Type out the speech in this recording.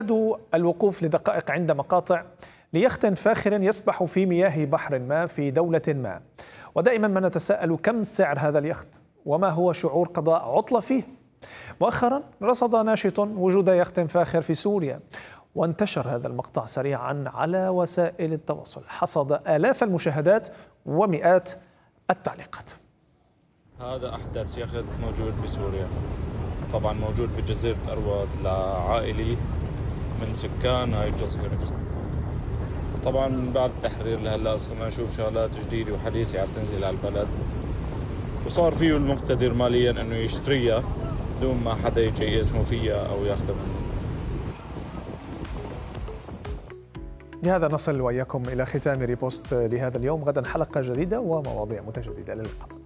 الوقوف لدقائق عند مقاطع ليخت فاخر يسبح في مياه بحر ما في دولة ما. ودائما ما نتساءل كم سعر هذا اليخت وما هو شعور قضاء عطلة فيه. مؤخرا رصد ناشط وجود يخت فاخر في سوريا، وانتشر هذا المقطع سريعا على وسائل التواصل، حصد آلاف المشاهدات ومئات التعليقات. هذا أحدث يخت موجود بسوريا، طبعا موجود بجزيرة أرواد لعائلي من سكان هاي الجزيرة. طبعا بعد التحرير لهلا صرنا نشوف شغلات جديدة وحديثة عم تنزل على البلد، وصار فيه المقتدر ماليا انه يشتريها بدون ما حدا يجي يقسمه فيها او ياخذها منه. بهذا نصل وإياكم إلى ختام ريبوست لهذا اليوم. غدا حلقة جديدة ومواضيع متجددة. للقاء.